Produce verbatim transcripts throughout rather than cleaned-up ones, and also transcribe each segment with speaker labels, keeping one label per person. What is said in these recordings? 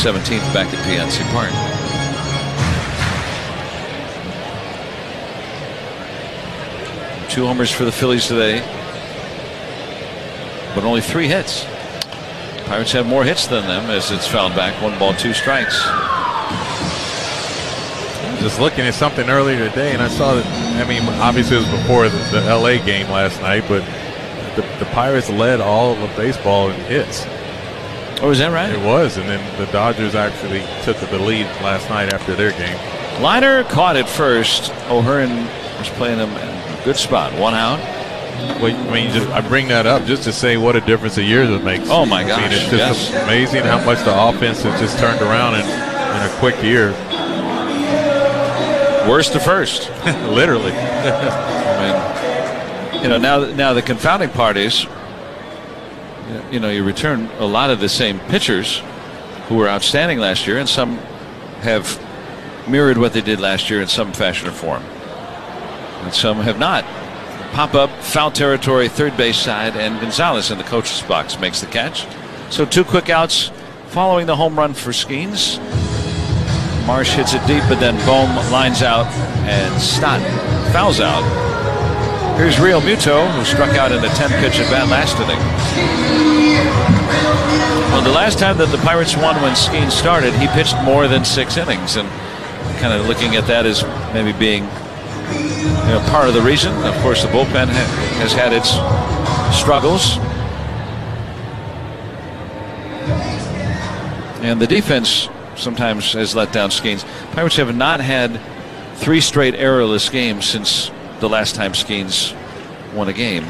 Speaker 1: seventeenth back at P N C Park. Two homers for the Phillies today, but only three hits. Pirates have more hits than them as it's fouled back. One ball, two strikes.
Speaker 2: Just looking at something earlier today, and I saw that, I mean, obviously it was before the, the L A game last night, but the, the Pirates led all of baseball in hits.
Speaker 1: Oh, is that right?
Speaker 2: It was, and then the Dodgers actually took the lead last night after their game.
Speaker 1: Liner caught it first. O'Hearn was playing him in a good spot. One out.
Speaker 2: Well, I mean, just, I bring that up just to say what a difference a year it makes.
Speaker 1: Oh, my gosh.
Speaker 2: I mean, it's just
Speaker 1: yes.
Speaker 2: amazing how much the offense has just turned around in, in a quick year.
Speaker 1: Worst to first.
Speaker 2: Literally.
Speaker 1: I mean, you know, now, now the confounding part is, you know, you return a lot of the same pitchers who were outstanding last year, and some have mirrored what they did last year in some fashion or form. And some have not. Pop up, foul territory, third base side, and Gonzalez in the coach's box makes the catch. So two quick outs following the home run for Skeens. Marsh hits it deep, but then Bohm lines out, and Stott fouls out. Here's Real Muto, who struck out in a ten-pitch at bat last inning. Well, the last time that the Pirates won when Skeens started, he pitched more than six innings, and kind of looking at that as maybe being, you know, part of the reason. Of course, the bullpen ha has had its struggles, and the defense sometimes has let down Skeens. Pirates have not had three straight errorless games since the last time Skeens won a game.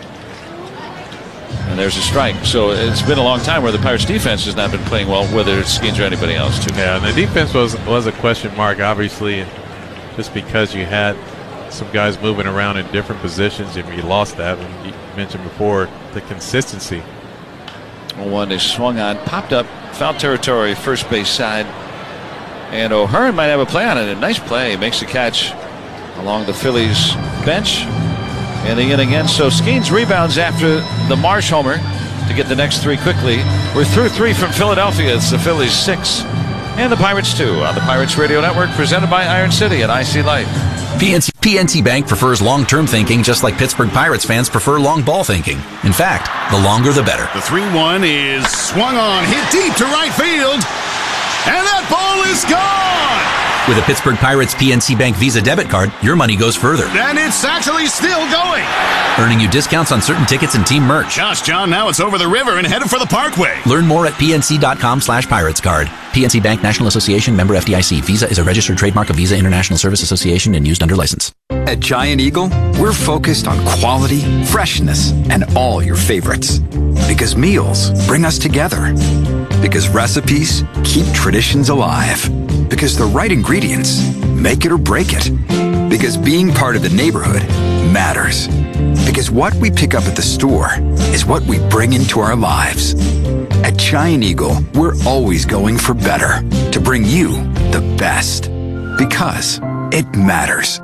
Speaker 1: And there's a strike. So it's been a long time where the Pirates defense has not been playing well, whether it's Skeens or anybody else too.
Speaker 2: Yeah, and the defense was was a question mark, obviously, just because you had some guys moving around in different positions. If you lost that, and you mentioned before the consistency.
Speaker 1: One is swung on, popped up, foul territory, first base side, and O'Hearn might have a play on it. A nice play, makes the catch along the Phillies bench, and the inning ends. So Skeens rebounds after the Marsh homer to get the next three quickly. We're through three from Philadelphia. It's the Phillies six and the Pirates two on the Pirates Radio Network, presented by Iron City and I C Life.
Speaker 3: P N C, P N C Bank prefers long-term thinking, just like Pittsburgh Pirates fans prefer long ball thinking. In fact, the longer the better.
Speaker 4: The three one is swung on, hit deep to right field, and that ball is gone!
Speaker 3: With a Pittsburgh Pirates P N C Bank Visa debit card, your money goes further.
Speaker 4: And it's actually still going!
Speaker 3: Earning you discounts on certain tickets and team merch.
Speaker 4: Gosh, John, now it's over the river and headed for the Parkway.
Speaker 3: Learn more at pnc.com slash pirates card. P N C Bank National Association, member F D I C. Visa is a registered trademark of Visa International Service Association and used under license.
Speaker 5: At Giant Eagle, we're focused on quality, freshness, and all your favorites. Because meals bring us together. Because recipes keep traditions alive. Because the right ingredients make it or break it. Because being part of the neighborhood matters. Because what we pick up at the store is what we bring into our lives. At Giant Eagle, we're always going for better to bring you the best. Because it matters.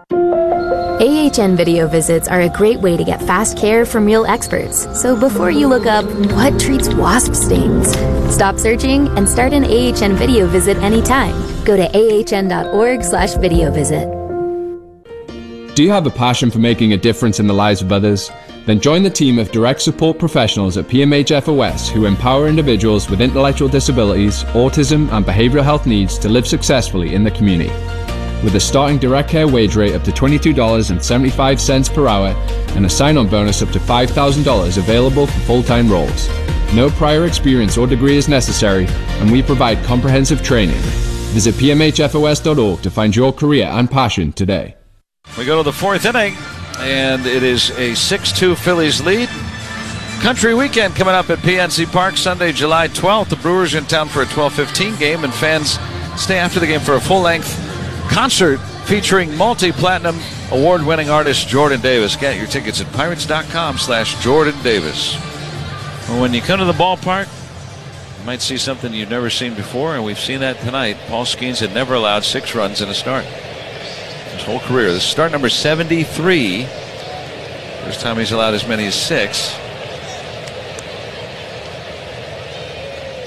Speaker 6: A H N video visits are a great way to get fast care from real experts. So before you look up what treats wasp stings, stop searching and start an A H N video visit anytime. Go to ahn.org slash video visit.
Speaker 7: Do you have a passion for making a difference in the lives of others? Then join the team of direct support professionals at P M H F O S who empower individuals with intellectual disabilities, autism, and behavioral health needs to live successfully in the community. With a starting direct care wage rate up to twenty-two dollars and seventy-five cents per hour and a sign-on bonus up to five thousand dollars available for full-time roles. No prior experience or degree is necessary, and we provide comprehensive training. Visit p m h f o s dot org to find your career and passion today.
Speaker 1: We go to the fourth inning, and it is a six two Phillies lead. Country Weekend coming up at P N C Park Sunday, July twelfth. The Brewers are in town for a twelve fifteen game, and fans stay after the game for a full-length concert featuring multi-platinum award-winning artist Jordan Davis. Get your tickets at pirates.com slash Jordan Davis. Well, when you come to the ballpark, you might see something you've never seen before, and we've seen that tonight. Paul Skeens had never allowed six runs in a start his whole career. This is start number seventy-three. First time he's allowed as many as six.